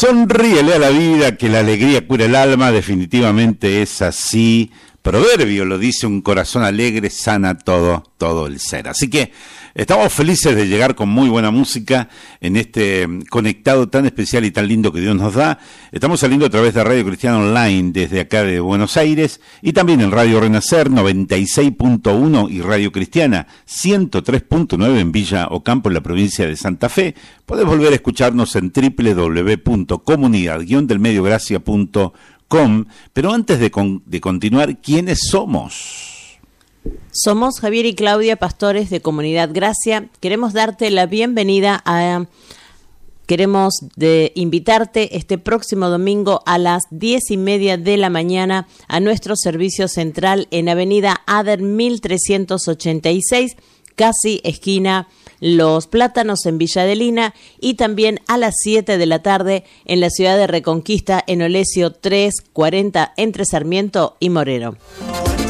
Sonríele a la vida, que la alegría cura el alma, definitivamente es así. Proverbio lo dice, un corazón alegre sana todo el ser. Así que estamos felices de llegar con muy buena música en este conectado tan especial y tan lindo que Dios nos da. Estamos saliendo a través de Radio Cristiana Online desde acá de Buenos Aires y también en Radio Renacer 96.1 y Radio Cristiana 103.9 en Villa Ocampo, en la provincia de Santa Fe. Podés volver a escucharnos en www.comunidad-delmediogracia.com. Pero antes de continuar, ¿quiénes somos? Somos Javier y Claudia, pastores de Comunidad Gracia. Queremos darte la bienvenida Queremos invitarte este próximo domingo a las 10:30 de la mañana a nuestro servicio central en Avenida Ader 1386, casi esquina Los Plátanos en Villa Adelina, y también a las 7 de la tarde en la ciudad de Reconquista en Olesio 340 entre Sarmiento y Moreno.